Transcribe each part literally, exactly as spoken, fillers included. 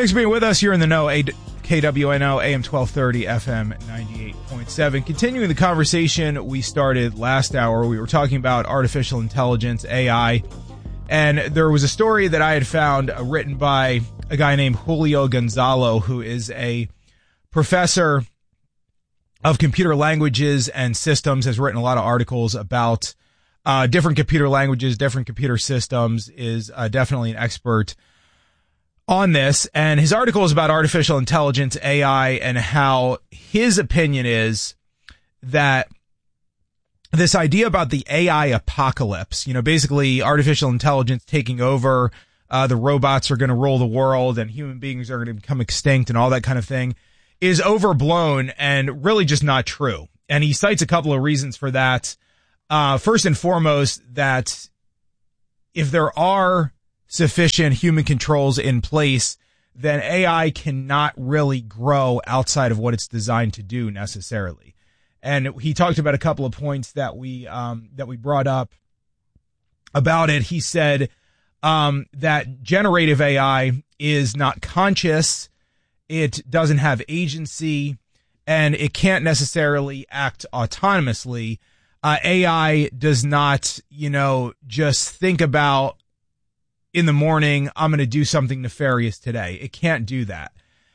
Thanks for being with us. You're in the know. A- K W N O, A M twelve thirty, F M ninety-eight point seven. Continuing the conversation we started last hour, we were talking about artificial intelligence, A I, and there was a story that I had found uh, written by a guy named Julio Gonzalo, who is a professor of computer languages and systems, has written a lot of articles about uh, different computer languages, different computer systems, is uh, definitely an expert on this. And his article is about artificial intelligence, A I, and how his opinion is that this idea about the A I apocalypse, you know, basically artificial intelligence taking over, uh, the robots are going to rule the world and human beings are going to become extinct and all that kind of thing, is overblown and really just not true. And he cites a couple of reasons for that. Uh, first and foremost, that if there are sufficient human controls in place, then A I cannot really grow outside of what it's designed to do necessarily. And he talked about a couple of points that we um, that we brought up about it. He said um, that generative A I is not conscious, it doesn't have agency, and it can't necessarily act autonomously. Uh, A I does not, you know, just think about, in the morning, I'm going to do something nefarious today. It can't do that.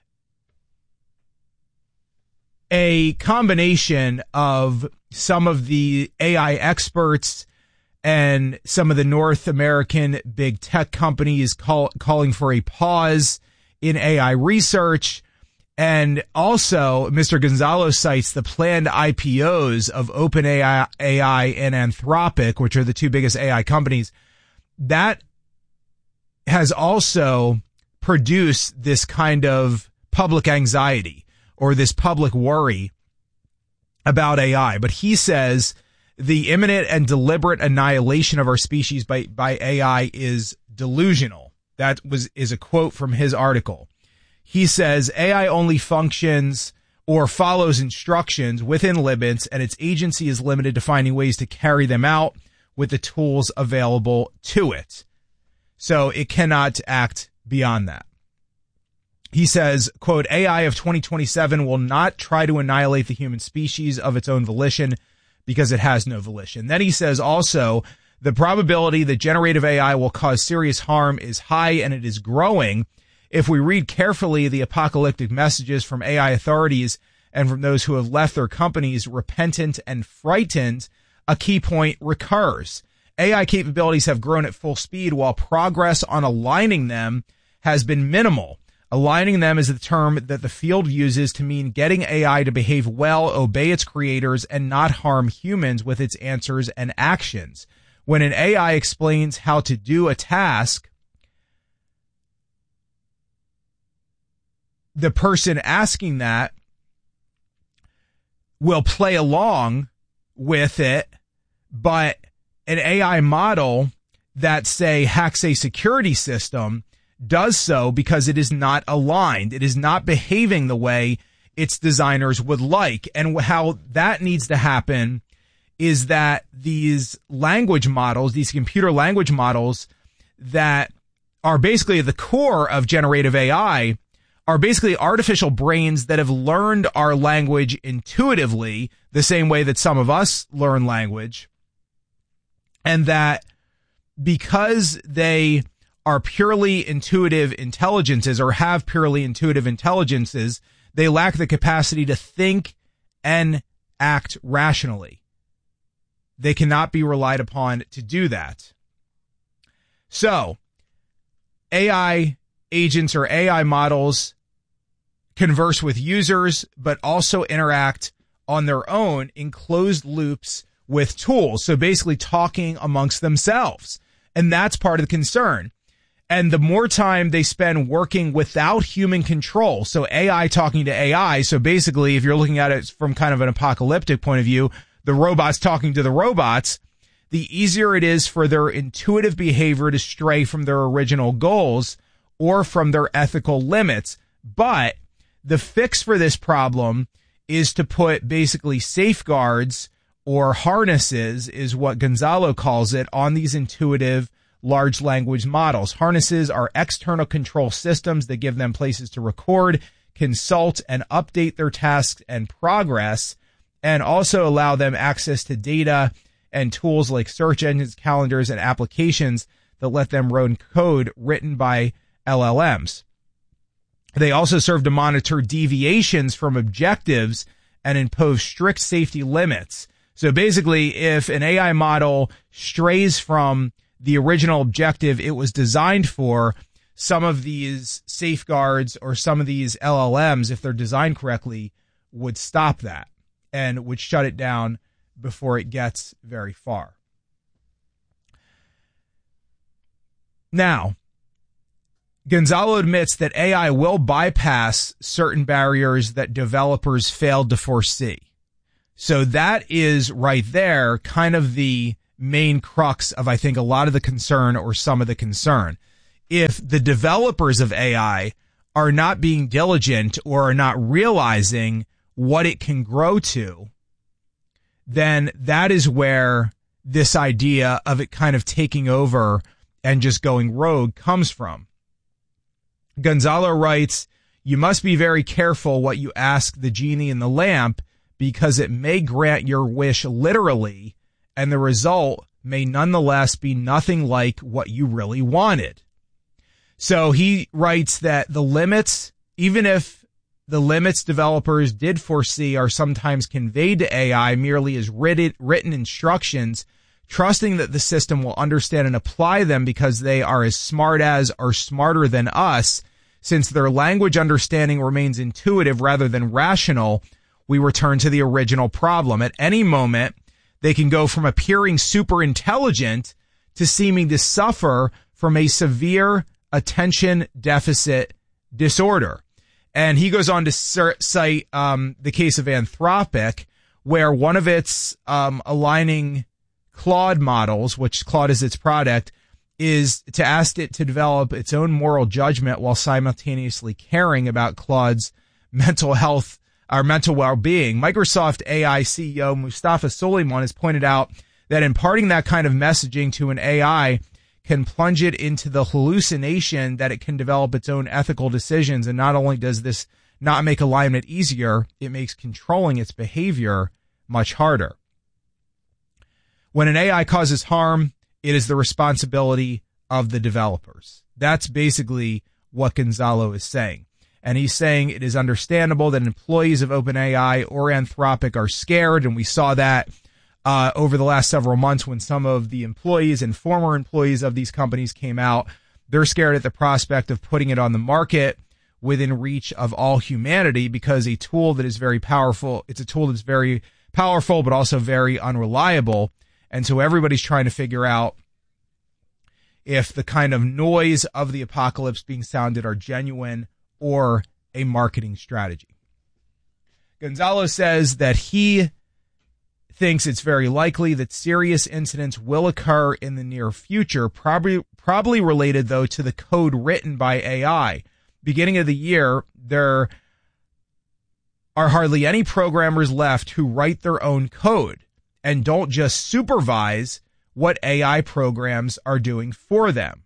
A combination of some of the A I experts and some of the North American big tech companies call, calling for a pause in A I research. And also, Mister Gonzalo cites the planned I P Os of OpenAI A I and Anthropic, which are the two biggest A I companies. That has also produced this kind of public anxiety or this public worry about A I. But he says the imminent and deliberate annihilation of our species by, by A I is delusional. That was is a quote from his article. He says A I only functions or follows instructions within limits, and its agency is limited to finding ways to carry them out with the tools available to it. So it cannot act beyond that. He says, quote, A I of twenty twenty-seven will not try to annihilate the human species of its own volition because it has no volition. Then he says also, the probability that generative A I will cause serious harm is high, and it is growing. If we read carefully the apocalyptic messages from A I authorities and from those who have left their companies repentant and frightened, a key point recurs. A I capabilities have grown at full speed while progress on aligning them has been minimal. Aligning them is the term that the field uses to mean getting A I to behave well, obey its creators, and not harm humans with its answers and actions. When an A I explains how to do a task, the person asking that will play along with it, but an A I model that, say, hacks a security system does so because it is not aligned. It is not behaving the way its designers would like. And how that needs to happen is that these language models, these computer language models that are basically at the core of generative A I, are basically artificial brains that have learned our language intuitively, the same way that some of us learn language. And that because they are purely intuitive intelligences or have purely intuitive intelligences, they lack the capacity to think and act rationally. They cannot be relied upon to do that. So, A I agents or A I models converse with users, but also interact on their own in closed loops with tools. So basically talking amongst themselves. And that's part of the concern. And the more time they spend working without human control, so A I talking to A I, so basically if you're looking at it from kind of an apocalyptic point of view, the robots talking to the robots, the easier it is for their intuitive behavior to stray from their original goals or from their ethical limits. But the fix for this problem is to put basically safeguards or harnesses, is what Gonzalo calls it, on these intuitive large language models. Harnesses are external control systems that give them places to record, consult, and update their tasks and progress, and also allow them access to data and tools like search engines, calendars, and applications that let them run code written by L L Ms. They also serve to monitor deviations from objectives and impose strict safety limits. So basically, if an A I model strays from the original objective it was designed for, some of these safeguards or some of these L L Ms, if they're designed correctly, would stop that and would shut it down before it gets very far. Now, Gonzalo admits that A I will bypass certain barriers that developers failed to foresee. So that is right there kind of the main crux of, I think, a lot of the concern or some of the concern. If the developers of A I are not being diligent or are not realizing what it can grow to, then that is where this idea of it kind of taking over and just going rogue comes from. Gonzalo writes, "You must be very careful what you ask the genie in the lamp, because it may grant your wish literally, and the result may nonetheless be nothing like what you really wanted." So he writes that the limits, even if the limits developers did foresee are sometimes conveyed to A I merely as written, written instructions, trusting that the system will understand and apply them because they are as smart as or smarter than us, since their language understanding remains intuitive rather than rational, we return to the original problem. At any moment, they can go from appearing super intelligent to seeming to suffer from a severe attention deficit disorder. And he goes on to cite um, the case of Anthropic, where one of its um, aligning Claude models, which Claude is its product, is to ask it to develop its own moral judgment while simultaneously caring about Claude's mental health or mental well-being. Microsoft A I C E O Mustafa Suleyman has pointed out that imparting that kind of messaging to an A I can plunge it into the hallucination that it can develop its own ethical decisions. And not only does this not make alignment easier, it makes controlling its behavior much harder. When an A I causes harm, it is the responsibility of the developers. That's basically what Gonzalo is saying. And he's saying it is understandable that employees of OpenAI or Anthropic are scared, and we saw that uh, over the last several months when some of the employees and former employees of these companies came out. They're scared at the prospect of putting it on the market within reach of all humanity, because a tool that is very powerful, it's a tool that's very powerful but also very unreliable. And so everybody's trying to figure out if the kind of noise of the apocalypse being sounded are genuine or a marketing strategy. Gonzalo says that he thinks it's very likely that serious incidents will occur in the near future, probably probably related, though, to the code written by A I. Beginning of the year, there are hardly any programmers left who write their own code and don't just supervise what A I programs are doing for them.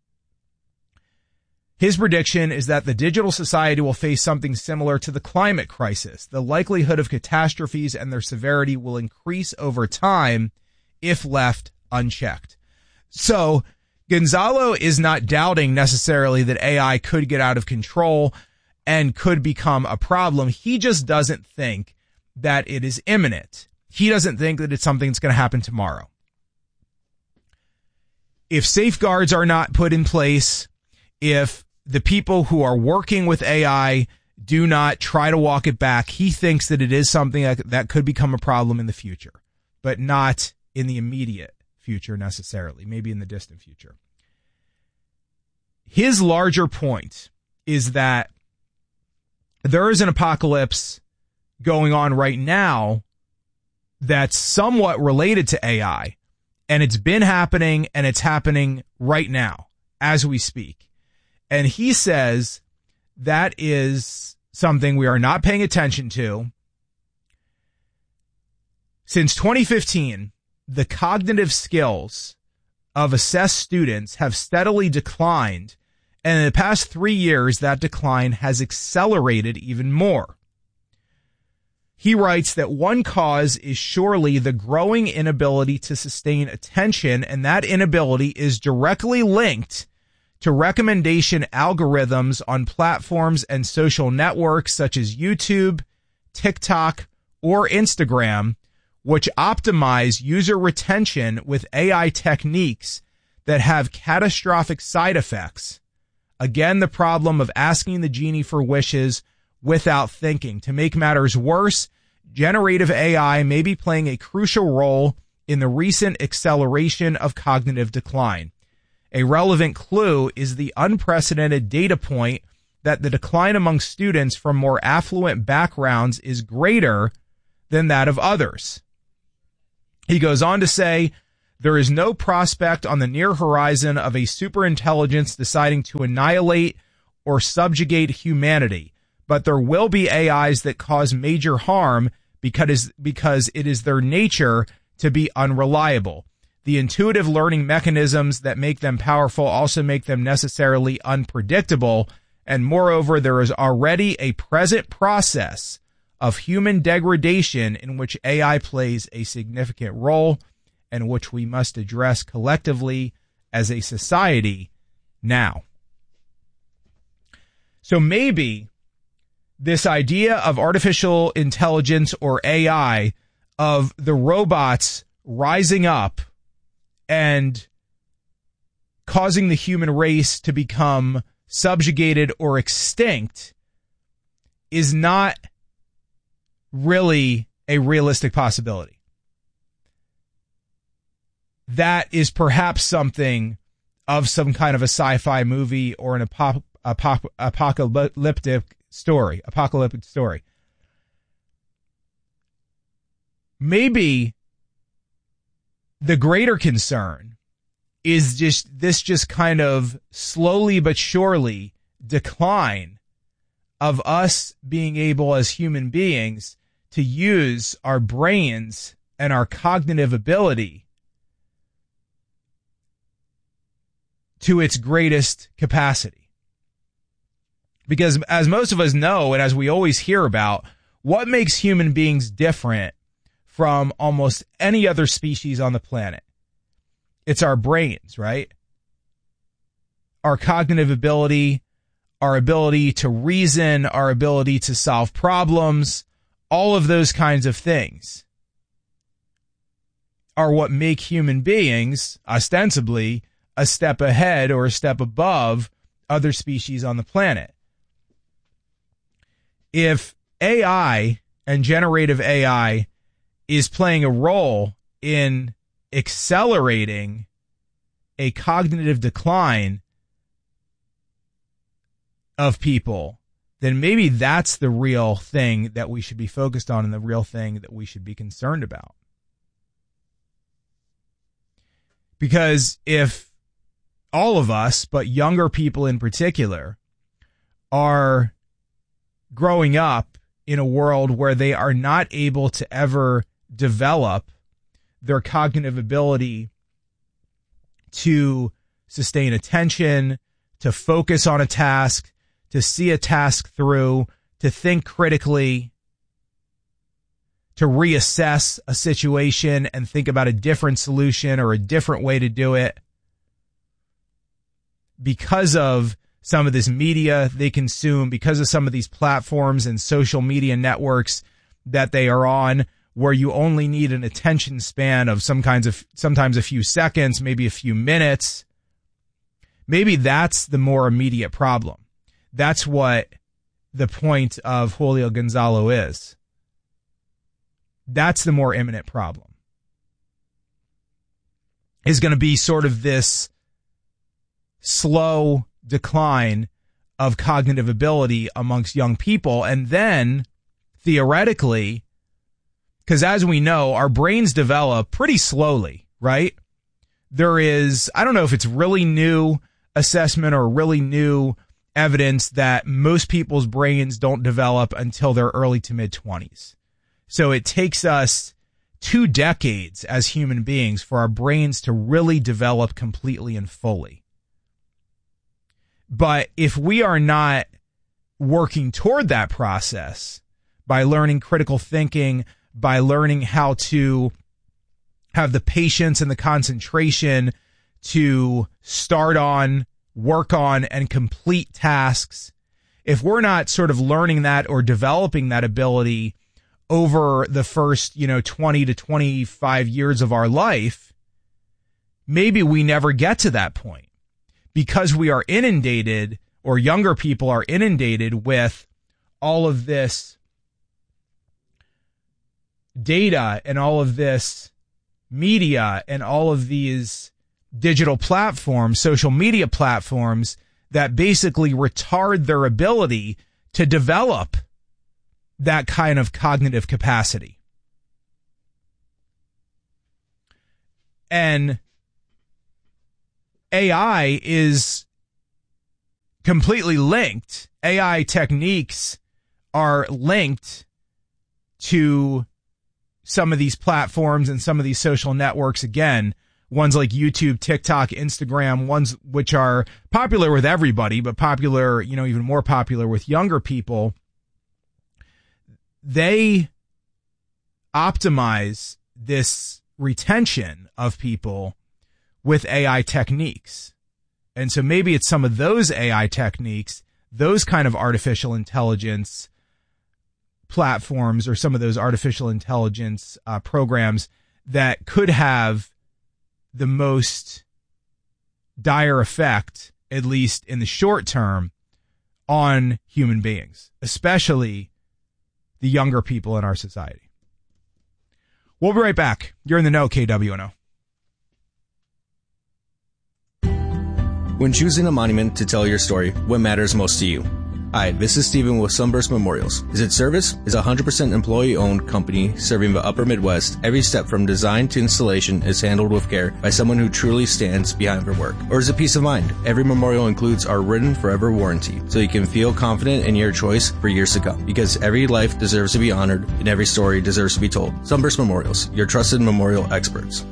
His prediction is that the digital society will face something similar to the climate crisis. The likelihood of catastrophes and their severity will increase over time if left unchecked. So Gonzalo is not doubting necessarily that A I could get out of control and could become a problem. He just doesn't think that it is imminent. He doesn't think that it's something that's going to happen tomorrow. If safeguards are not put in place, if the people who are working with A I do not try to walk it back, he thinks that it is something that, that could become a problem in the future, but not in the immediate future necessarily, maybe in the distant future. His larger point is that there is an apocalypse going on right now that's somewhat related to A I, and it's been happening, and it's happening right now as we speak. And he says that is something we are not paying attention to. Since twenty fifteen, the cognitive skills of assessed students have steadily declined, and in the past three years, that decline has accelerated even more. He writes that one cause is surely the growing inability to sustain attention, and that inability is directly linked to recommendation algorithms on platforms and social networks such as YouTube, TikTok, or Instagram, which optimize user retention with A I techniques that have catastrophic side effects. Again, the problem of asking the genie for wishes without thinking. To make matters worse, generative A I may be playing a crucial role in the recent acceleration of cognitive decline. A relevant clue is the unprecedented data point that the decline among students from more affluent backgrounds is greater than that of others. He goes on to say, there is no prospect on the near horizon of a superintelligence deciding to annihilate or subjugate humanity, but there will be A Is that cause major harm because, because it is their nature to be unreliable. The intuitive learning mechanisms that make them powerful also make them necessarily unpredictable, and moreover, there is already a present process of human degradation in which A I plays a significant role and which we must address collectively as a society now. So maybe this idea of artificial intelligence or A I, of the robots rising up and causing the human race to become subjugated or extinct, is not really a realistic possibility. That is perhaps something of some kind of a sci-fi movie or an apop- apop- apocalyptic story, apocalyptic story. Maybe the greater concern is just this just kind of slowly but surely decline of us being able as human beings to use our brains and our cognitive ability to its greatest capacity. Because as most of us know, and as we always hear about, what makes human beings different from almost any other species on the planet? It's our brains, right? Our cognitive ability, our ability to reason, our ability to solve problems, all of those kinds of things are what make human beings, ostensibly, a step ahead or a step above other species on the planet. If A I and generative A I is playing a role in accelerating a cognitive decline of people, then maybe that's the real thing that we should be focused on and the real thing that we should be concerned about. Because if all of us, but younger people in particular, are growing up in a world where they are not able to ever develop their cognitive ability to sustain attention, to focus on a task, to see a task through, to think critically, to reassess a situation and think about a different solution or a different way to do it, because of some of this media they consume, because of some of these platforms and social media networks that they are on, where you only need an attention span of some kinds of, sometimes a few seconds, maybe a few minutes. Maybe that's the more immediate problem. That's what the point of Julio Gonzalo is. That's the more imminent problem. Is going to be sort of this slow decline of cognitive ability amongst young people. And then, theoretically, because as we know, our brains develop pretty slowly, right? There is, I don't know if it's really new assessment or really new evidence that most people's brains don't develop until their early to mid twenties. So it takes us two decades as human beings for our brains to really develop completely and fully. But if we are not working toward that process by learning critical thinking, by learning how to have the patience and the concentration to start on, work on, and complete tasks, if we're not sort of learning that or developing that ability over the first, you know, twenty to twenty-five years of our life, maybe we never get to that point because we are inundated, or younger people are inundated with all of this data and all of this media and all of these digital platforms, social media platforms that basically retard their ability to develop that kind of cognitive capacity. And A I is completely linked. A I techniques are linked to some of these platforms and some of these social networks. Again, ones like YouTube, TikTok, Instagram, ones which are popular with everybody, but popular, you know, even more popular with younger people. They optimize this retention of people with A I techniques. And so maybe it's some of those A I techniques, those kind of artificial intelligence platforms, or some of those artificial intelligence uh, programs that could have the most dire effect, at least in the short term, on human beings, especially the younger people in our society. We'll be right back. You're in the know, K W N O. When choosing a monument to tell your story, what matters most to you? Hi, this is Steven with Sunburst Memorials. Is it service? Is a one hundred percent employee-owned company serving the upper Midwest. Every step from design to installation is handled with care by someone who truly stands behind their work. Or is it peace of mind? Every memorial includes our written forever warranty, so you can feel confident in your choice for years to come. Because every life deserves to be honored and every story deserves to be told. Sunburst Memorials, your trusted memorial experts.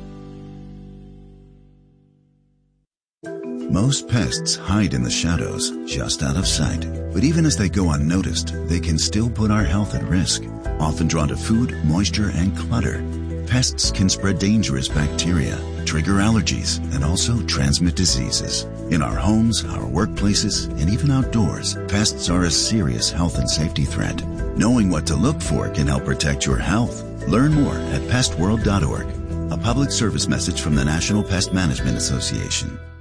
Most pests hide in the shadows, just out of sight. But even as they go unnoticed, they can still put our health at risk. Often drawn to food, moisture, and clutter, pests can spread dangerous bacteria, trigger allergies, and also transmit diseases. In our homes, our workplaces, and even outdoors, pests are a serious health and safety threat. Knowing what to look for can help protect your health. Learn more at pest world dot org. A public service message from the National Pest Management Association.